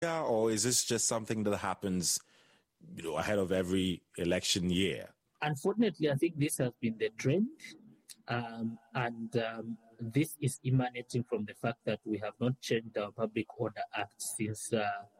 Yeah, or is this just something that happens, ahead of every election year? Unfortunately, I think this has been the trend, and this is emanating from the fact that we have not changed our Public Order Act since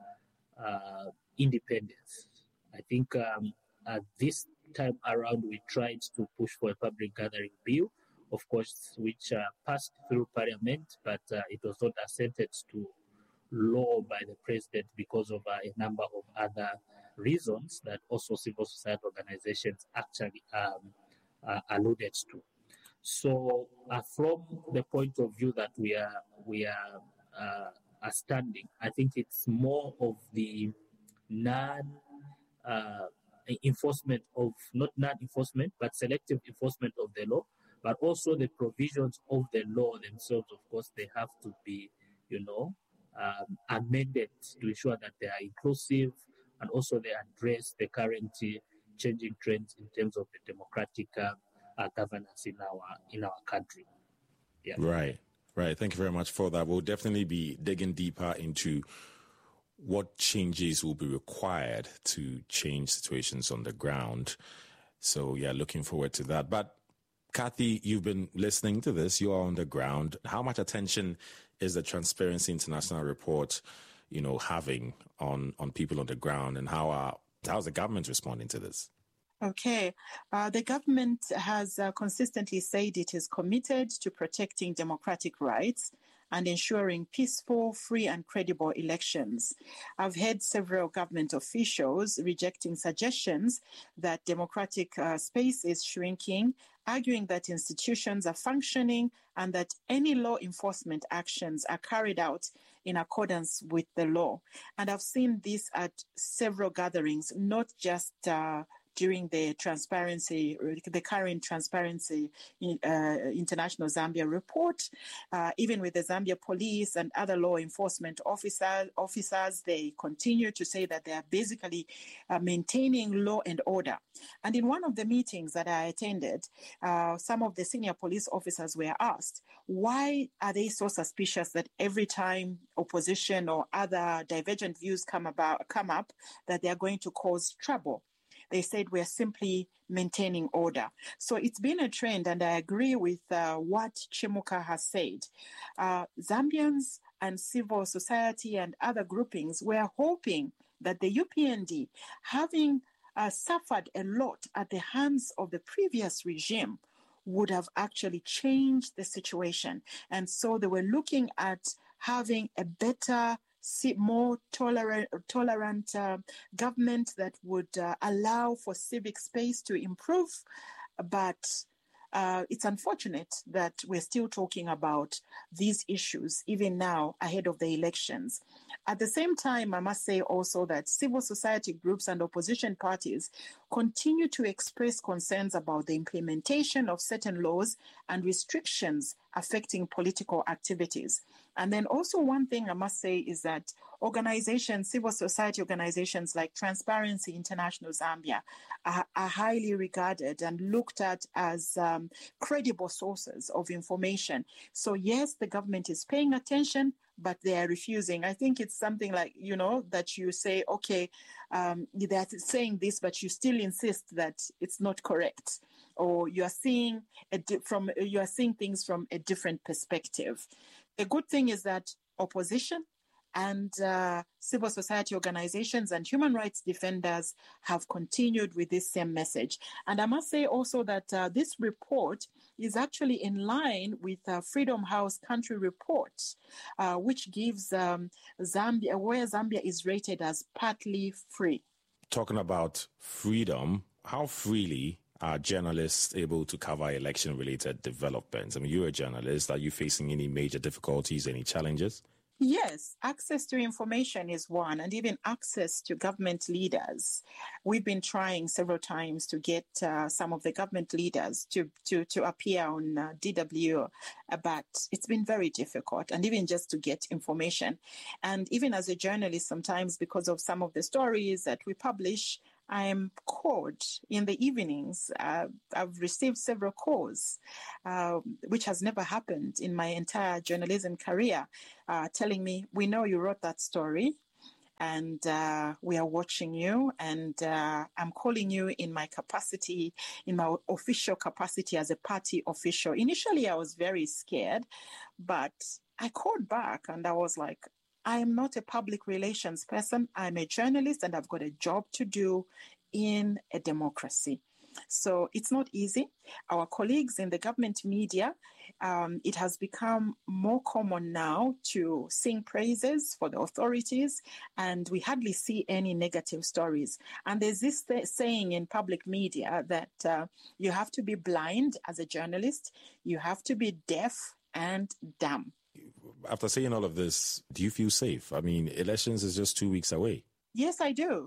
independence. I think this time around we tried to push for a public gathering bill, of course, which passed through Parliament, but it was not assented to law by the president because of a number of other reasons that also civil society organizations actually alluded to. So, from the point of view that we are standing, I think it's more of the enforcement of not non-enforcement but selective enforcement of the law, but also the provisions of the law themselves. Of course, they have to be, amended to ensure that they are inclusive and also they address the current changing trends in terms of the democratic governance in our country. Yeah. Right. Thank you very much for that. We'll definitely be digging deeper into what changes will be required to change situations on the ground. So, yeah, looking forward to that. But Kathy, you've been listening to this. You are on the ground. How much attention is the Transparency International report, having on people on the ground, and how's the government responding to this? Okay. The government has consistently said it is committed to protecting democratic rights and ensuring peaceful, free and credible elections. I've heard several government officials rejecting suggestions that democratic space is shrinking, arguing that institutions are functioning and that any law enforcement actions are carried out in accordance with the law. And I've seen this at several gatherings, not just during the current Transparency International Zambia report, even with the Zambia police and other law enforcement officers, they continue to say that they are basically maintaining law and order. And in one of the meetings that I attended, some of the senior police officers were asked, why are they so suspicious that every time opposition or other divergent views come up, that they are going to cause trouble? They said we're simply maintaining order. So it's been a trend, and I agree with what Chimuka has said. Zambians and civil society and other groupings were hoping that the UPND, having suffered a lot at the hands of the previous regime, would have actually changed the situation. And so they were looking at having a better, more tolerant government that would allow for civic space to improve. But it's unfortunate that we're still talking about these issues even now ahead of the elections. At the same time, I must say also that civil society groups and opposition parties continue to express concerns about the implementation of certain laws and restrictions affecting political activities. And then also one thing I must say is that civil society organizations like Transparency International Zambia are highly regarded and looked at as credible sources of information. So yes, the government is paying attention, but they are refusing. I think it's something like, that you say, okay, they're saying this, but you still insist that it's not correct, or you are seeing things from a different perspective. The good thing is that opposition and civil society organizations and human rights defenders have continued with this same message. And I must say also that this report is actually in line with Freedom House Country Report, which gives Zambia, where Zambia is rated as partly free. Talking about freedom, how freely are journalists able to cover election-related developments? I mean, you're a journalist. Are you facing any major difficulties, any challenges? Yes, access to information is one, and even access to government leaders. We've been trying several times to get some of the government leaders to appear on DW, but it's been very difficult, and even just to get information. And even as a journalist, sometimes because of some of the stories that we publish, I'm called in the evenings. I've received several calls, which has never happened in my entire journalism career, telling me, we know you wrote that story, and we are watching you. And I'm calling you in my capacity, in my official capacity as a party official. Initially, I was very scared, but I called back and I was like, I am not a public relations person. I'm a journalist and I've got a job to do in a democracy. So it's not easy. Our colleagues in the government media, it has become more common now to sing praises for the authorities, and we hardly see any negative stories. And there's this saying in public media that you have to be blind as a journalist, you have to be deaf and dumb. After saying all of this, do you feel safe? I mean, elections is just 2 weeks away. Yes, I do.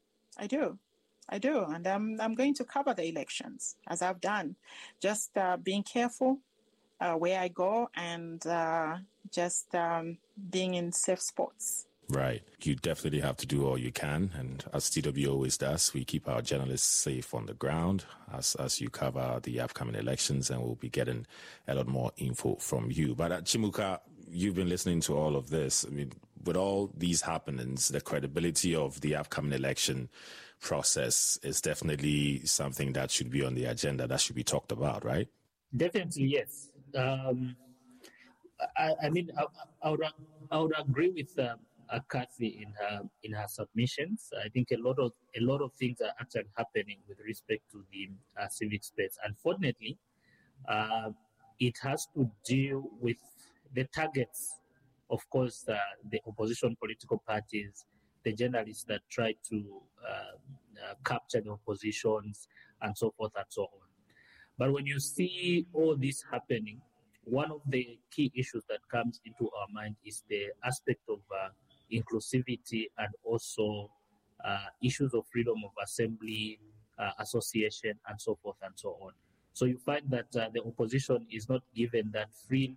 And I'm going to cover the elections, as I've done. Just being careful where I go and just being in safe spots. Right. You definitely have to do all you can. And as TW always does, we keep our journalists safe on the ground as you cover the upcoming elections, and we'll be getting a lot more info from you. But Chimuka, you've been listening to all of this. I mean, with all these happenings, the credibility of the upcoming election process is definitely something that should be on the agenda, that should be talked about, right? Definitely, yes. I mean, I would agree with Kathy in her submissions. I think a lot of things are actually happening with respect to the civic space. Unfortunately, it has to deal with the targets, of course, the opposition political parties, the journalists that try to capture the oppositions and so forth and so on. But when you see all this happening, one of the key issues that comes into our mind is the aspect of inclusivity and also issues of freedom of assembly, association, and so forth and so on. So you find that the opposition is not given that freely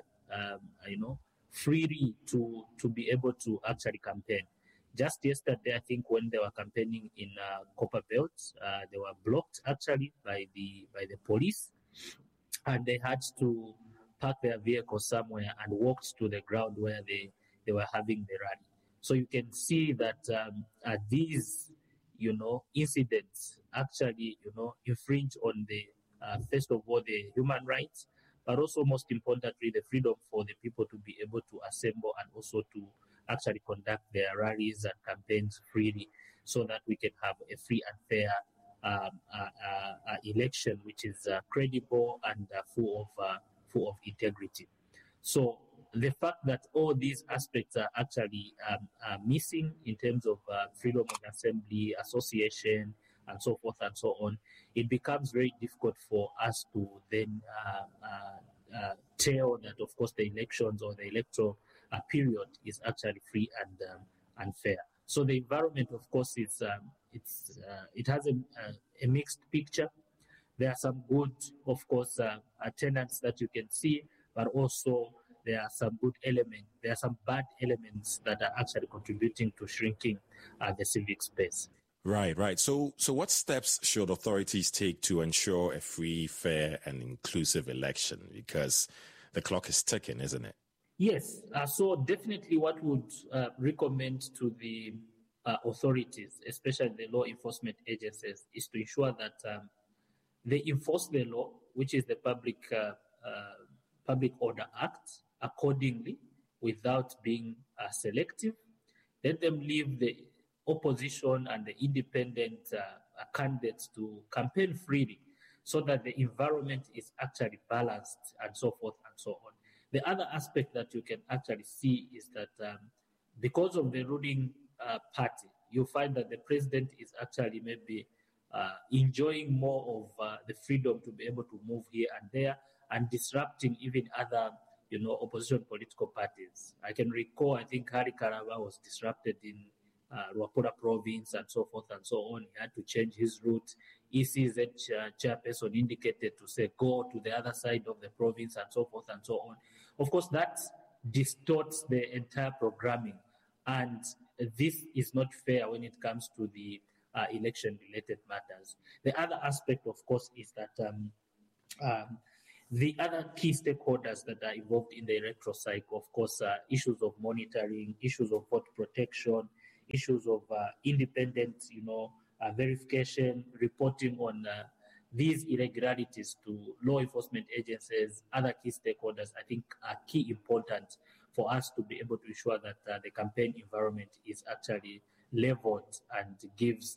to be able to actually campaign. Just yesterday, I think when they were campaigning in Copperbelt, they were blocked actually by the police, and they had to park their vehicle somewhere and walked to the ground where they were having the rally. So you can see that these, incidents actually, infringe on the first of all the human rights, but also most importantly the freedom for the people to be able to assemble and also to actually conduct their rallies and campaigns freely, so that we can have a free and fair election which is credible and full of integrity. So the fact that all these aspects are actually missing in terms of freedom of assembly, association, and so forth and so on, it becomes very difficult for us to then tell that, of course, the elections or the electoral period is actually free and fair. So the environment, of course, it has a mixed picture. There are some good, of course, tenets that you can see, but also there are some good elements. There are some bad elements that are actually contributing to shrinking the civic space. Right. So what steps should authorities take to ensure a free, fair, and inclusive election? Because the clock is ticking, isn't it? Yes. So definitely what would recommend to the authorities, especially the law enforcement agencies, is to ensure that they enforce the law, which is the Public Order Act, accordingly, without being selective. Let them leave the opposition and the independent candidates to campaign freely, so that the environment is actually balanced and so forth and so on. The other aspect that you can actually see is that because of the ruling party, you find that the president is actually maybe enjoying more of the freedom to be able to move here and there and disrupting even other, opposition political parties. I can recall, I think Hari Karaba was disrupted in Ruapura province and so forth and so on. He had to change his route. ECZ chairperson indicated to say go to the other side of the province and so forth and so on. Of course, that distorts the entire programming, and this is not fair when it comes to the election-related matters. The other aspect, of course, is that the other key stakeholders that are involved in the electoral cycle, of course, issues of monitoring, issues of vote protection, issues of independent, verification, reporting on these irregularities to law enforcement agencies, other key stakeholders, I think are key important for us to be able to ensure that the campaign environment is actually leveled and gives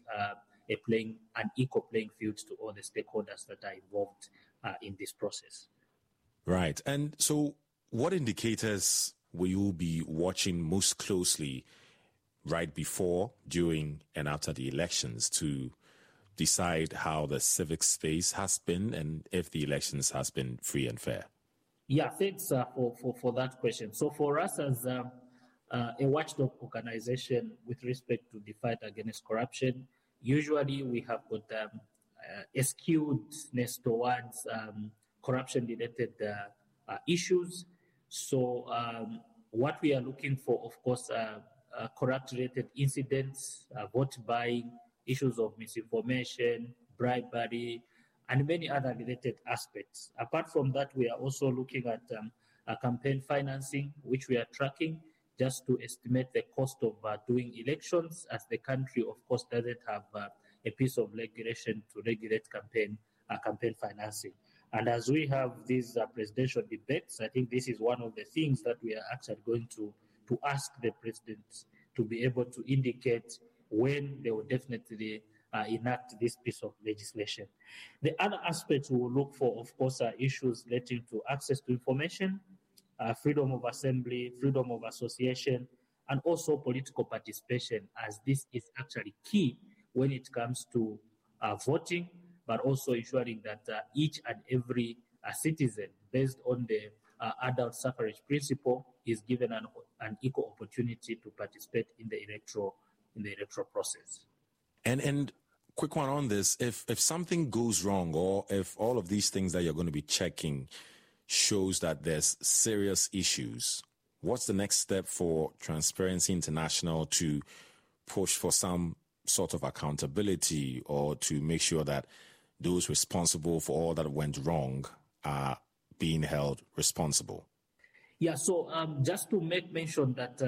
an equal playing field to all the stakeholders that are involved in this process. Right. And so what indicators will you be watching most closely right before, during, and after the elections to decide how the civic space has been and if the elections has been free and fair? Yeah, thanks for that question. So for us as a watchdog organization with respect to the fight against corruption, usually we have got a skewedness towards corruption-related issues. So what we are looking for, of course, corrupt-related incidents, vote buying, issues of misinformation, bribery, and many other related aspects. Apart from that, we are also looking at campaign financing, which we are tracking just to estimate the cost of doing elections, as the country, of course, doesn't have a piece of regulation to regulate campaign financing. And as we have these presidential debates, I think this is one of the things that we are actually going to ask the president to be able to indicate when they will definitely enact this piece of legislation. The other aspects we will look for, of course, are issues relating to access to information, freedom of assembly, freedom of association, and also political participation, as this is actually key when it comes to voting, but also ensuring that each and every citizen, based on the adult suffrage principle, is given an equal opportunity to participate in the electoral process. And quick one on this: if something goes wrong, or if all of these things that you're going to be checking shows that there's serious issues, what's the next step for Transparency International to push for some sort of accountability, or to make sure that those responsible for all that went wrong are being held responsible? Yeah, so just to make mention that,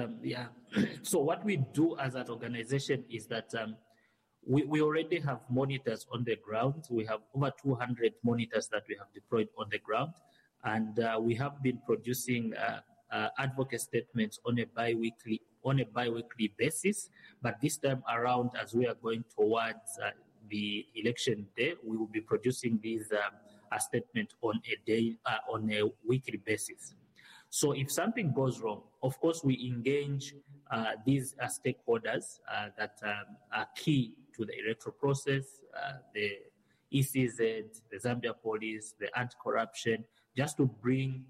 so what we do as an organization is that we already have monitors on the ground. We have over 200 monitors that we have deployed on the ground, and we have been producing advocate statements on a bi-weekly basis. But this time around, as we are going towards the election day, we will be producing these statements on a weekly basis. So if something goes wrong, of course, we engage these stakeholders that are key to the electoral process, the ECZ, the Zambia Police, the anti-corruption, just to bring,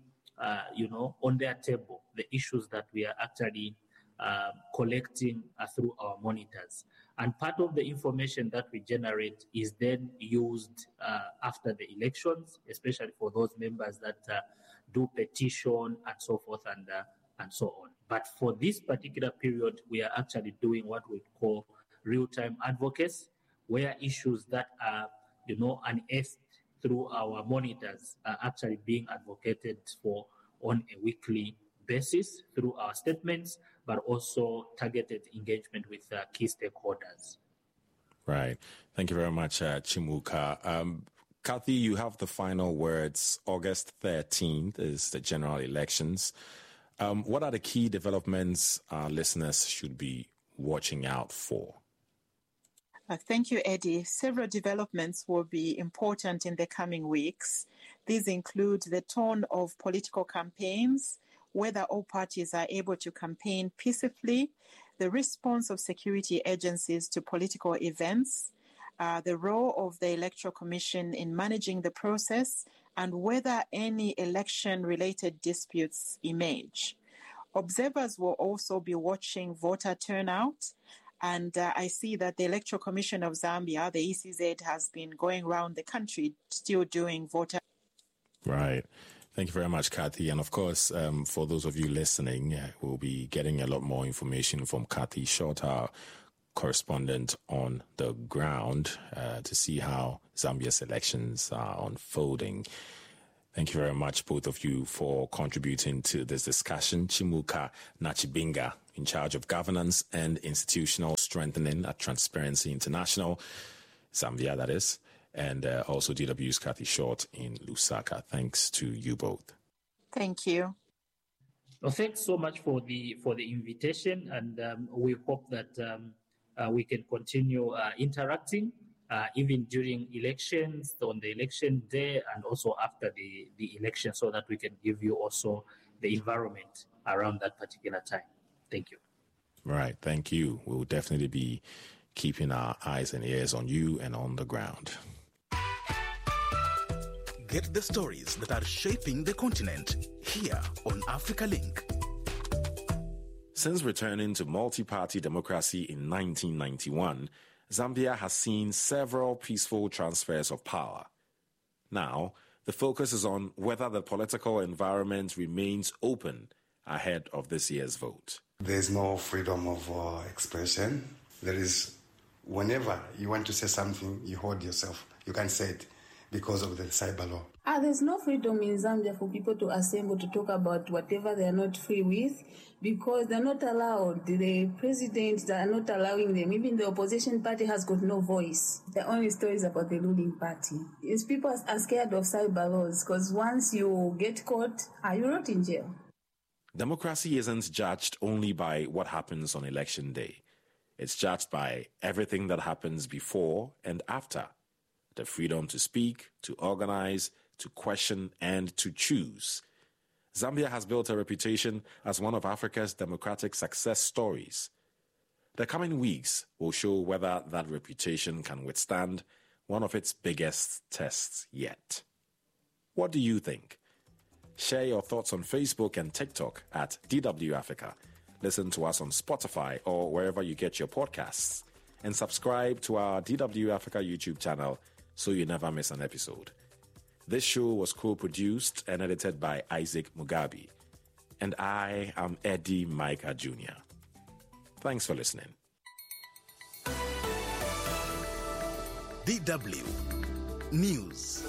on their table the issues that we are actually collecting through our monitors. And part of the information that we generate is then used after the elections, especially for those members that do petition and so forth and so on. But for this particular period, we are actually doing what we call real-time advocacy, where issues that are, unearthed through our monitors are actually being advocated for on a weekly basis through our statements, but also targeted engagement with key stakeholders. Right. Thank you very much, Chimuka. Kathy, you have the final words. August 13th is the general elections. What are the key developments our listeners should be watching out for? Thank you, Eddie. Several developments will be important in the coming weeks. These include the tone of political campaigns, whether all parties are able to campaign peacefully, the response of security agencies to political events, the role of the Electoral Commission in managing the process, and whether any election-related disputes emerge. Observers will also be watching voter turnout, and I see that the Electoral Commission of Zambia, the ECZ, has been going around the country still doing voter. Right. Thank you very much, Kathy. And of course, for those of you listening, we'll be getting a lot more information from Kathy Short, our correspondent on the ground, to see how Zambia's elections are unfolding. Thank you very much, both of you, for contributing to this discussion. Chimuka Nachibinga, in charge of governance and institutional strengthening at Transparency International, Zambia, that is, and also DW's Kathy Short in Lusaka. Thanks to you both. Thank you. Well, thanks so much for the invitation, and we hope that we can continue interacting even during elections, on the election day, and also after the election, so that we can give you also the environment around that particular time. Thank you. Right, thank you. We'll definitely be keeping our eyes and ears on you and on the ground. Get the stories that are shaping the continent here on Africa Link. Since returning to multi-party democracy in 1991, Zambia has seen several peaceful transfers of power. Now, the focus is on whether the political environment remains open ahead of this year's vote. There's no freedom of expression. There is, whenever you want to say something, you hold yourself. You can't say it because of the cyber law. There's no freedom in Zambia for people to assemble to talk about whatever they are not free with, because they're not allowed. The presidents are not allowing them. Even the opposition party has got no voice. The only story is about the ruling party. It's people are scared of cyber laws, because once you get caught, you're not in jail. Democracy isn't judged only by what happens on election day. It's judged by everything that happens before and after. The freedom to speak, to organize, to question, and to choose. Zambia has built a reputation as one of Africa's democratic success stories. The coming weeks will show whether that reputation can withstand one of its biggest tests yet. What do you think? Share your thoughts on Facebook and TikTok at DW Africa. Listen to us on Spotify or wherever you get your podcasts. And subscribe to our DW Africa YouTube channel so you never miss an episode. This show was co-produced and edited by Isaac Mugabe. And I am Eddie Micah Jr. Thanks for listening. DW News.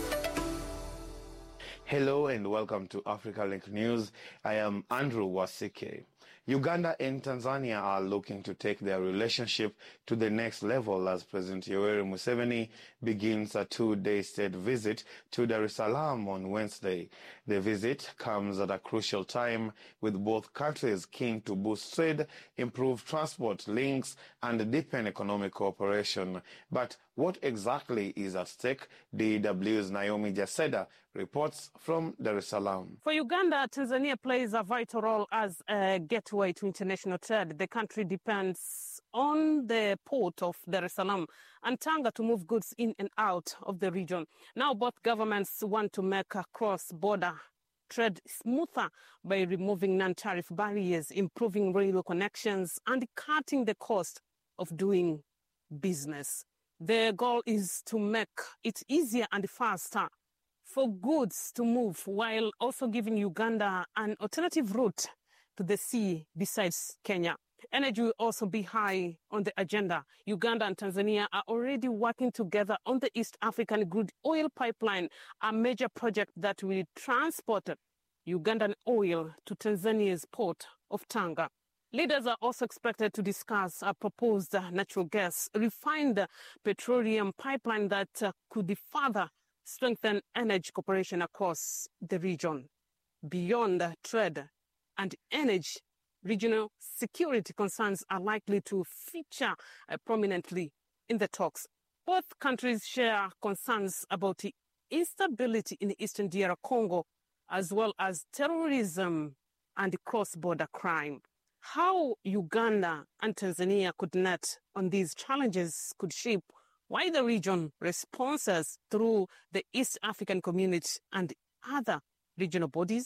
Hello and welcome to Africa Link News. I am Andrew Wasike. Uganda and Tanzania are looking to take their relationship to the next level as President Yoweri Museveni begins a two-day state visit to Dar es Salaam on Wednesday. The visit comes at a crucial time with both countries keen to boost trade, improve transport links, and deepen economic cooperation. But what exactly is at stake? DW's Naomi Jaseda reports from Dar es Salaam. For Uganda, Tanzania plays a vital role as a gateway to international trade. The country depends on the port of Dar es Salaam and Tanga to move goods in and out of the region. Now both governments want to make a cross-border trade smoother by removing non-tariff barriers, improving railway connections, and cutting the cost of doing business. The goal is to make it easier and faster for goods to move, while also giving Uganda an alternative route to the sea besides Kenya. Energy will also be high on the agenda. Uganda and Tanzania are already working together on the East African crude oil pipeline, a major project that will transport Ugandan oil to Tanzania's port of Tanga. Leaders are also expected to discuss a proposed natural gas refined petroleum pipeline that could further strengthen energy cooperation across the region. Beyond trade and energy, regional security concerns are likely to feature prominently in the talks. Both countries share concerns about the instability in Eastern DR Congo, as well as terrorism and cross-border crime. How Uganda and Tanzania could net on these challenges could shape wider region responses through the East African Community and other regional bodies.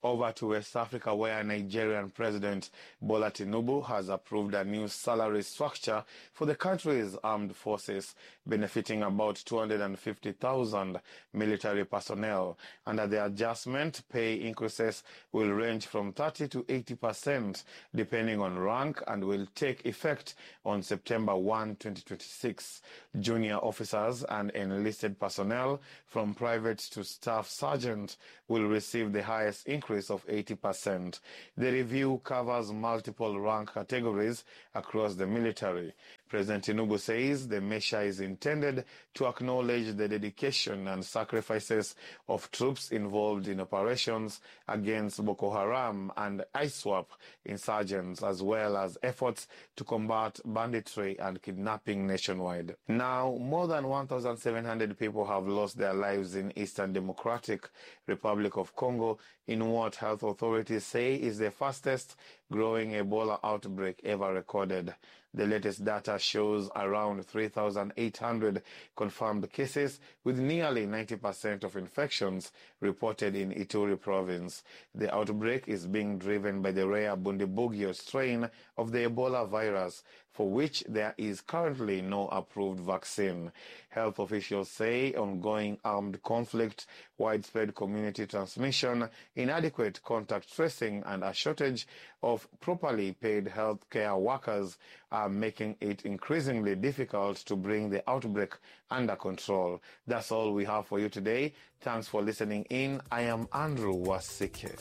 Over to West Africa, where Nigerian President Bola Tinubu has approved a new salary structure for the country's armed forces, benefiting about 250,000 military personnel. Under the adjustment, pay increases will range from 30 to 80%, depending on rank, and will take effect on September 1, 2026. Junior officers and enlisted personnel, from private to staff sergeant, will receive the highest increase of 80%. The review covers multiple rank categories across the military. President Tinubu says the measure is intended to acknowledge the dedication and sacrifices of troops involved in operations against Boko Haram and ISWAP insurgents, as well as efforts to combat banditry and kidnapping nationwide. Now, more than 1,700 people have lost their lives in Eastern Democratic Republic of Congo in what health authorities say is the fastest growing Ebola outbreak ever recorded. The latest data shows around 3,800 confirmed cases, with nearly 90% of infections reported in Ituri province. The outbreak is being driven by the rare Bundibugyo strain of the Ebola virus, for which there is currently no approved vaccine. Health officials say ongoing armed conflict, widespread community transmission, inadequate contact tracing, and a shortage of properly paid healthcare workers are making it increasingly difficult to bring the outbreak under control. That's all we have for you today. Thanks for listening in. I am Andrew Wasike.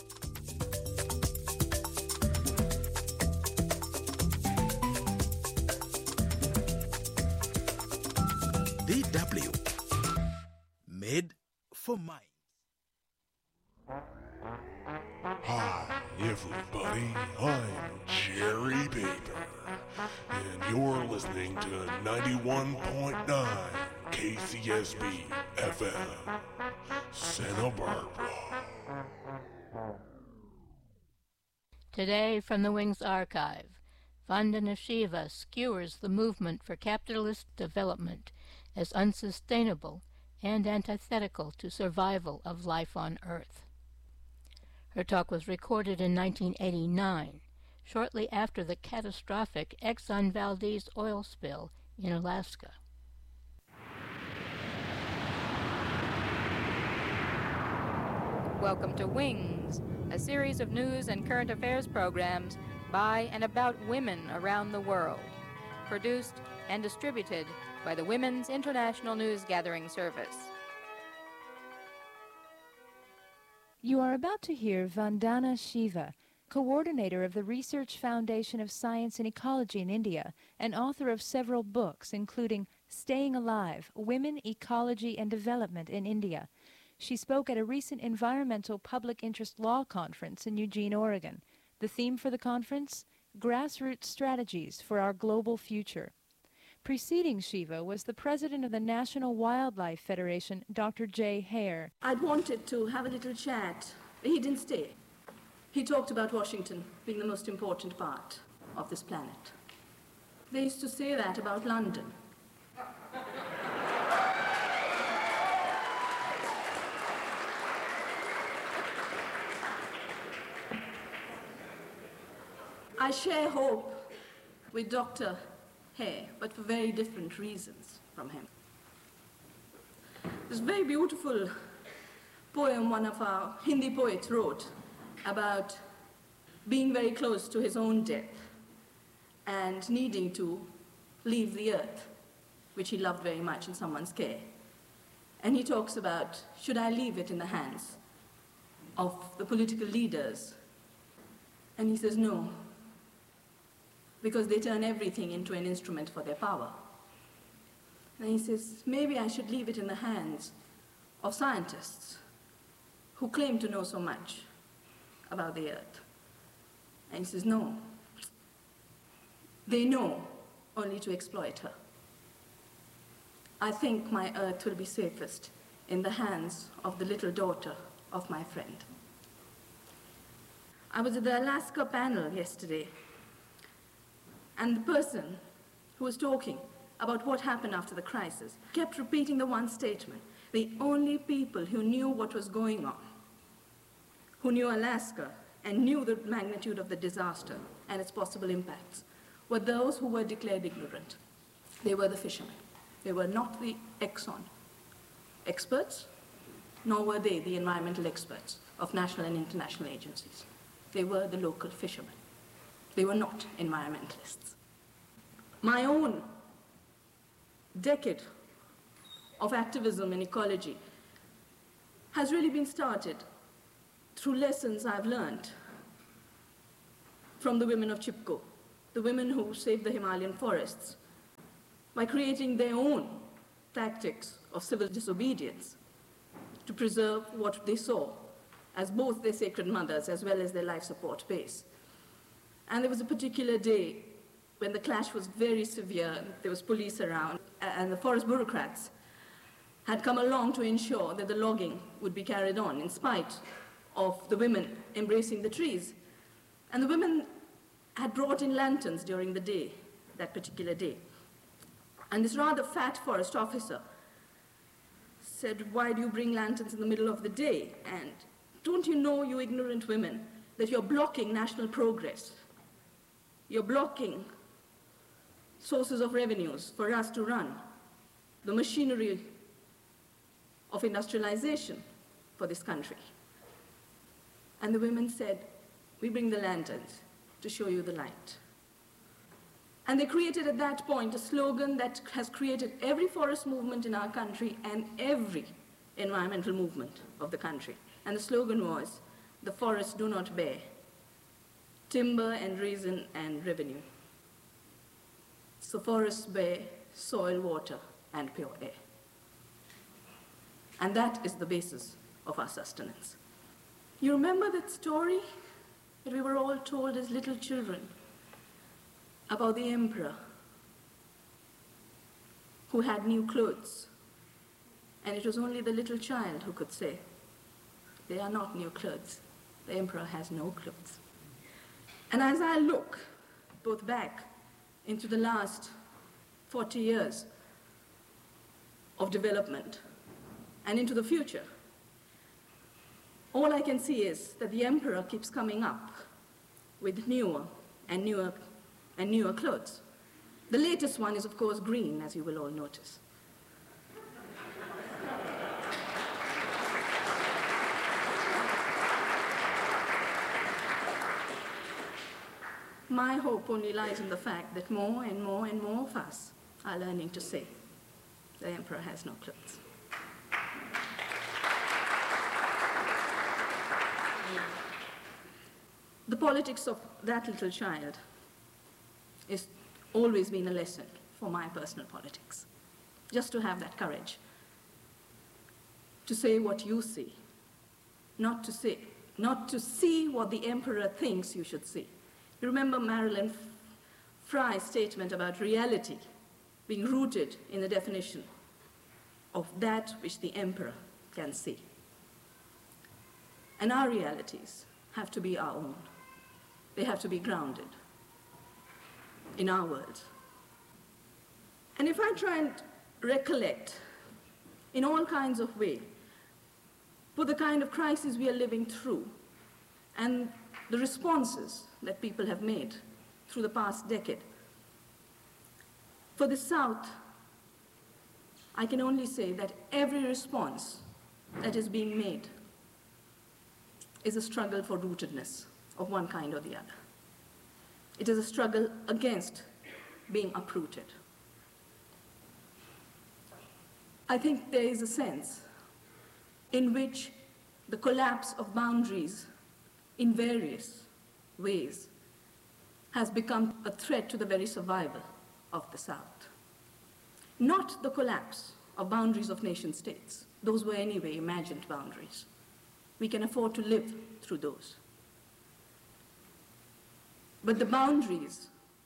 DW, made for minds. Hi, everybody. I'm Jerry Paper, and you're listening to 91.9 KCSB FM, Santa Barbara. Today from the Wings Archive, Vandana Shiva skewers the movement for capitalist development as unsustainable and antithetical to survival of life on Earth. Her talk was recorded in 1989, shortly after the catastrophic Exxon Valdez oil spill in Alaska. Welcome to Wings, a series of news and current affairs programs by and about women around the world, produced and distributed by the Women's International News Gathering Service. You are about to hear Vandana Shiva, coordinator of the Research Foundation of Science and Ecology in India, and author of several books, including Staying Alive, Women, Ecology and Development in India. She spoke at a recent environmental public interest law conference in Eugene, Oregon. The theme for the conference? Grassroots Strategies for Our Global Future. Preceding Shiva was the president of the National Wildlife Federation, Dr. Jay Hare. I'd wanted to have a little chat. He didn't stay. He talked about Washington being the most important part of this planet. They used to say that about London. I share hope with Dr. Hare, but for very different reasons from him. This very beautiful poem one of our Hindi poets wrote about being very close to his own death and needing to leave the earth, which he loved very much, in someone's care. And he talks about, should I leave it in the hands of the political leaders? And he says, no, because they turn everything into an instrument for their power. And he says, maybe I should leave it in the hands of scientists who claim to know so much about the earth. And he says, no, they know only to exploit her. I think my earth will be safest in the hands of the little daughter of my friend. I was at the Alaska panel yesterday, and the person who was talking about what happened after the crisis kept repeating the one statement: the only people who knew what was going on who knew Alaska and knew the magnitude of the disaster and its possible impacts were those who were declared ignorant. They were the fishermen. They were not the Exxon experts, nor were they the environmental experts of national and international agencies. They were the local fishermen. They were not environmentalists. My own decade of activism in ecology has really been started through lessons I've learned from the women of Chipko, the women who saved the Himalayan forests, by creating their own tactics of civil disobedience to preserve what they saw as both their sacred mothers as well as their life support base. And there was a particular day when the clash was very severe, there was police around, and the forest bureaucrats had come along to ensure that the logging would be carried on in spite of the women embracing the trees. And the women had brought in lanterns during the day, that particular day. And this rather fat forest officer said, "Why do you bring lanterns in the middle of the day? And don't you know, you ignorant women, that you're blocking national progress? You're blocking sources of revenues for us to run the machinery of industrialization for this country." And the women said, "We bring the lanterns to show you the light." And they created at that point a slogan that has created every forest movement in our country and every environmental movement of the country. And the slogan was, "The forests do not bear timber and resin and revenue. So forests bear soil, water, and pure air." And that is the basis of our sustenance. You remember that story that we were all told as little children about the emperor who had new clothes, and it was only the little child who could say, "They are not new clothes. The emperor has no clothes." And as I look both back into the last 40 years of development and into the future, all I can see is that the emperor keeps coming up with newer and newer and newer clothes. The latest one is, of course, green, as you will all notice. My hope only lies in the fact that more and more and more of us are learning to say, "The emperor has no clothes." The politics of that little child has always been a lesson for my personal politics. Just to have that courage to say what you see, not to see what the emperor thinks you should see. You remember Marilyn Frye's statement about reality being rooted in the definition of that which the emperor can see. And our realities have to be our own. They have to be grounded in our world. And if I try and recollect in all kinds of ways for the kind of crisis we are living through and the responses that people have made through the past decade, for the South, I can only say that every response that is being made is a struggle for rootedness of one kind or the other. It is a struggle against being uprooted. I think there is a sense in which the collapse of boundaries in various ways has become a threat to the very survival of the South. Not the collapse of boundaries of nation states. Those were anyway imagined boundaries. We can afford to live through those. But the boundaries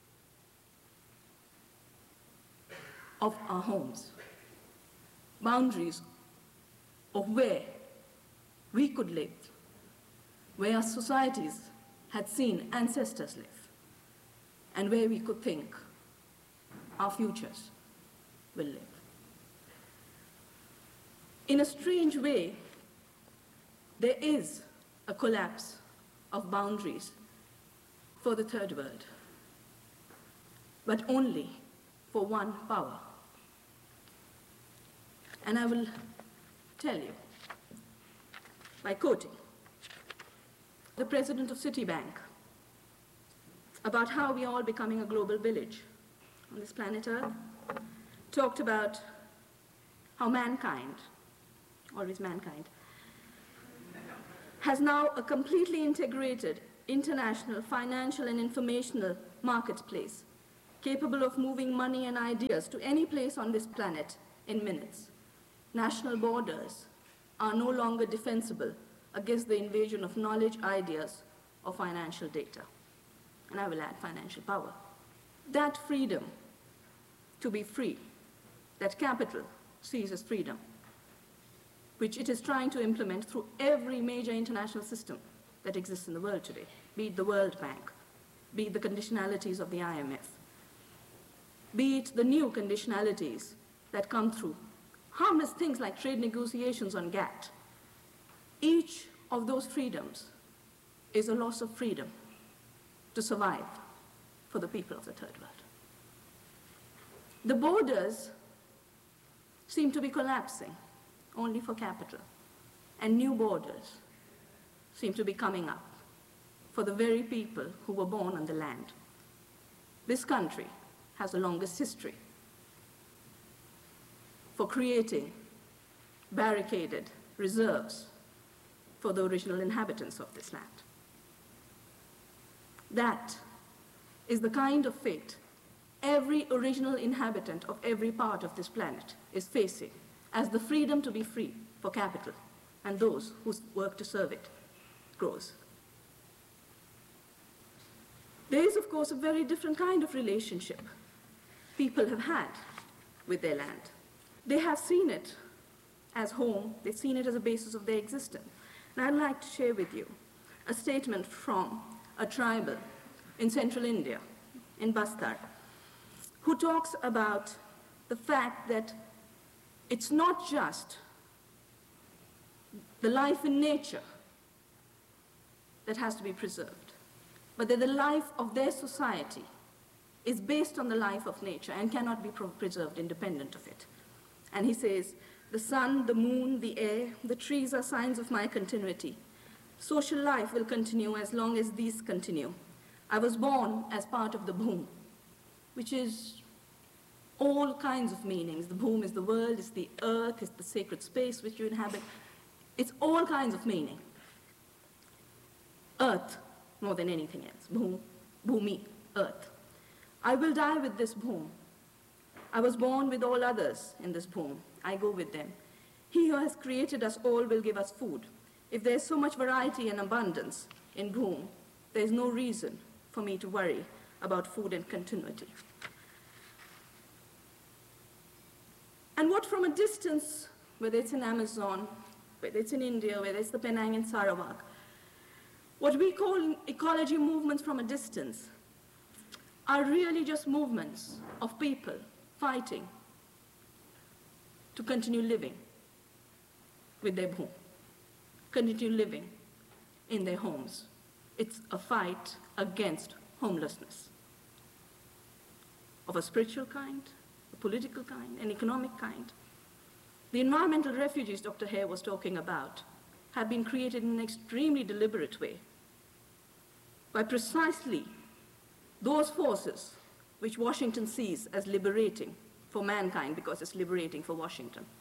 of our homes, boundaries of where we could live, where our societies had seen ancestors live, and where we could think our futures will live. In a strange way, there is a collapse of boundaries for the third world, but only for one power. And I will tell you by quoting the president of Citibank about how we are all becoming a global village on this planet Earth, talked about how mankind, always mankind, has now a completely integrated international financial and informational marketplace capable of moving money and ideas to any place on this planet in minutes. National borders are no longer defensible against the invasion of knowledge, ideas, or financial data. And I will add financial power. That freedom to be free, that capital sees as freedom, which it is trying to implement through every major international system that exists in the world today, be it the World Bank, be it the conditionalities of the IMF, be it the new conditionalities that come through harmless things like trade negotiations on GATT. Each of those freedoms is a loss of freedom to survive for the people of the third world. The borders seem to be collapsing only for capital, and new borders seem to be coming up for the very people who were born on the land. This country has the longest history for creating barricaded reserves for the original inhabitants of this land. That is the kind of fate every original inhabitant of every part of this planet is facing, as the freedom to be free for capital and those who work to serve it grows. There is, of course, a very different kind of relationship people have had with their land. They have seen it as home, they've seen it as a basis of their existence. And I'd like to share with you a statement from a tribal in central India, in Bastar, who talks about the fact that it's not just the life in nature that has to be preserved, but that the life of their society is based on the life of nature and cannot be preserved independent of it. And he says, the sun, the moon, the air, the trees are signs of my continuity. Social life will continue as long as these continue. I was born as part of the Bhoom, which is all kinds of meanings. The Bhoom is the world, it's the earth, it's the sacred space which you inhabit. It's all kinds of meaning. Earth, more than anything else. Bhoom, Bhumi, earth. I will die with this Bhoom. I was born with all others in this Bhoom. I go with them. He who has created us all will give us food. If there's so much variety and abundance in Bhoom, there's no reason for me to worry about food and continuity. And what from a distance, whether it's in Amazon, whether it's in India, whether it's the Penang and Sarawak, what we call ecology movements from a distance are really just movements of people fighting to continue living with their Bhoom, continue living in their homes. It's a fight against homelessness of a spiritual kind, a political kind, an economic kind. The environmental refugees Dr. Hare was talking about have been created in an extremely deliberate way by precisely those forces which Washington sees as liberating for mankind because it's liberating for Washington.